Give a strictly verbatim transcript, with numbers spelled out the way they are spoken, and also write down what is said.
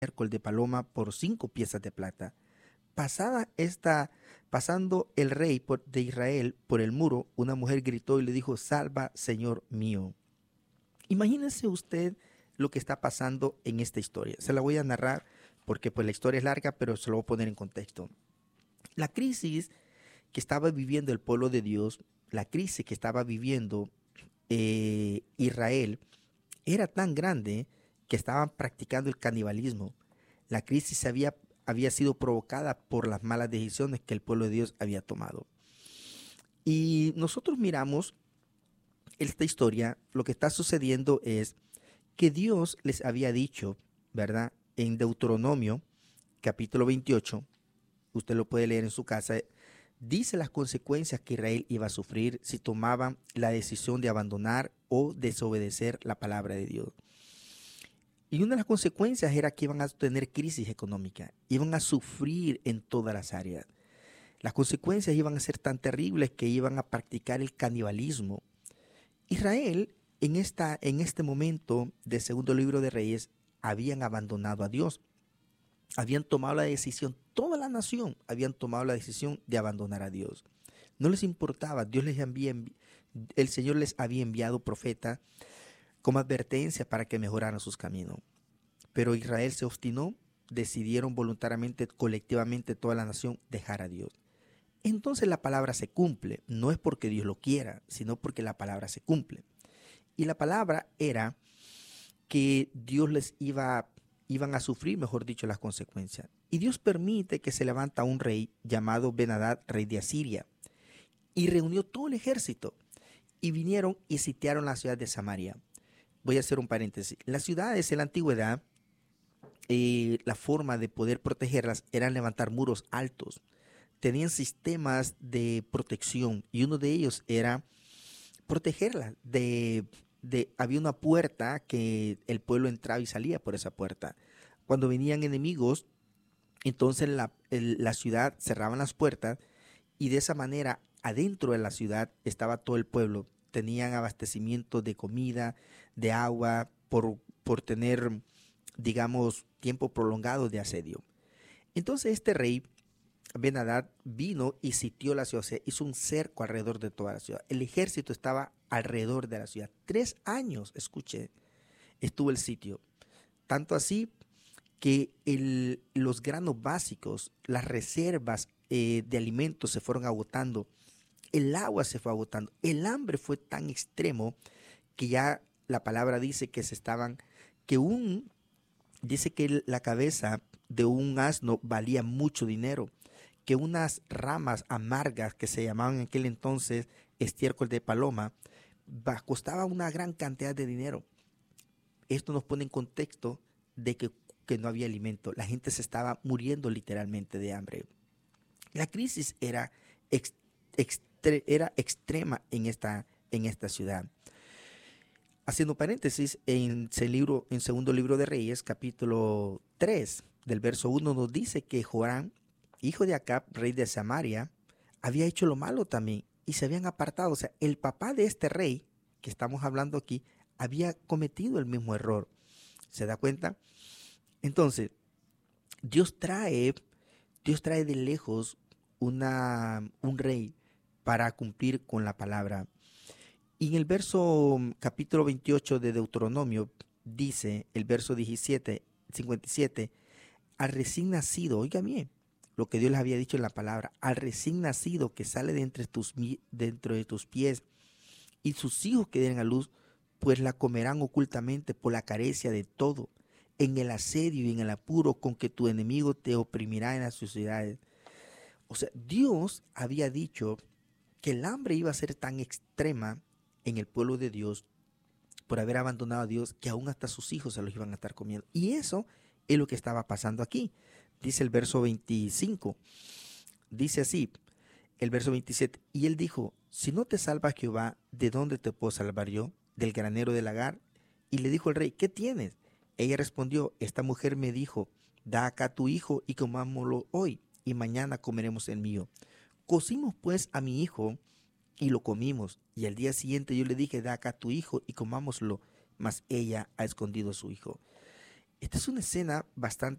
estiércol de paloma por cinco piezas de plata. Pasada esta, pasando el rey por- de Israel por el muro, una mujer gritó y le dijo, salva, Señor mío. Imagínese usted lo que está pasando en esta historia. Se la voy a narrar porque pues la historia es larga, pero se lo voy a poner en contexto. La crisis que estaba viviendo el pueblo de Dios, la crisis que estaba viviendo eh, Israel, era tan grande que estaban practicando el canibalismo. La crisis había, había sido provocada por las malas decisiones que el pueblo de Dios había tomado. Y nosotros miramos esta historia, lo que está sucediendo es que Dios les había dicho, ¿verdad? En Deuteronomio, capítulo veintiocho, usted lo puede leer en su casa, dice las consecuencias que Israel iba a sufrir si tomaban la decisión de abandonar o desobedecer la palabra de Dios. Y una de las consecuencias era que iban a tener crisis económica, iban a sufrir en todas las áreas. Las consecuencias iban a ser tan terribles que iban a practicar el canibalismo. Israel, en, esta, en este momento del segundo libro de Reyes, habían abandonado a Dios. Habían tomado la decisión, toda la nación habían tomado la decisión de abandonar a Dios. No les importaba, Dios les había, el Señor les había enviado profeta como advertencia para que mejoraran sus caminos. Pero Israel se obstinó, decidieron voluntariamente, colectivamente, toda la nación dejar a Dios. Entonces la palabra se cumple, no es porque Dios lo quiera, sino porque la palabra se cumple. Y la palabra era que Dios les iba, iban a sufrir, mejor dicho, las consecuencias. Y Dios permite que se levanta un rey llamado Ben-Hadad, rey de Asiria, y reunió todo el ejército, y vinieron y sitiaron la ciudad de Samaria. Voy a hacer un paréntesis. Las ciudades en la antigüedad, eh, la forma de poder protegerlas era levantar muros altos. Tenían sistemas de protección y uno de ellos era protegerla. De, de, había una puerta que el pueblo entraba y salía por esa puerta. Cuando venían enemigos, entonces la, el, la ciudad cerraban las puertas y de esa manera adentro de la ciudad estaba todo el pueblo. Tenían abastecimiento de comida, de agua, por, por tener, digamos, tiempo prolongado de asedio. Entonces este rey Ben-Hadad vino y sitió la ciudad, o sea, hizo un cerco alrededor de toda la ciudad. El ejército estaba alrededor de la ciudad. Tres años, escuche, estuvo el sitio. Tanto así que el, los granos básicos, las reservas eh, de alimentos se fueron agotando, el agua se fue agotando, el hambre fue tan extremo que ya la palabra dice que se estaban, que un, dice que la cabeza de un asno valía mucho dinero, que unas ramas amargas que se llamaban en aquel entonces estiércol de paloma, costaba una gran cantidad de dinero. Esto nos pone en contexto de que, que no había alimento. La gente se estaba muriendo literalmente de hambre. La crisis era, ex, extre, era extrema en esta, en esta ciudad. Haciendo paréntesis, en, el libro, en segundo libro de Reyes, capítulo tres, del verso uno, nos dice que Joram, hijo de Acab, rey de Samaria, había hecho lo malo también y se habían apartado. O sea, el papá de este rey que estamos hablando aquí había cometido el mismo error. ¿Se da cuenta? Entonces, Dios trae, Dios trae de lejos una, un rey para cumplir con la palabra. Y en el verso capítulo veintiocho de Deuteronomio dice, el verso diecisiete, cincuenta y siete, al recién nacido, oiga bien, lo que Dios les había dicho en la palabra, al recién nacido que sale de entre tus, dentro de tus pies y sus hijos que den a luz, pues la comerán ocultamente por la carecia de todo, en el asedio y en el apuro con que tu enemigo te oprimirá en las ciudades. O sea, Dios había dicho que el hambre iba a ser tan extrema en el pueblo de Dios por haber abandonado a Dios que aún hasta sus hijos se los iban a estar comiendo. Y eso es lo que estaba pasando aquí. Dice el verso veinticinco, dice así, el verso veintisiete, y él dijo, si no te salva Jehová, ¿de dónde te puedo salvar yo? Del granero del lagar. Y le dijo el rey, ¿qué tienes? Ella respondió, esta mujer me dijo, da acá tu hijo y comámoslo hoy, y mañana comeremos el mío. Cocimos pues a mi hijo y lo comimos, y al día siguiente yo le dije, da acá tu hijo y comámoslo, mas ella ha escondido a su hijo. Esta es una escena bastante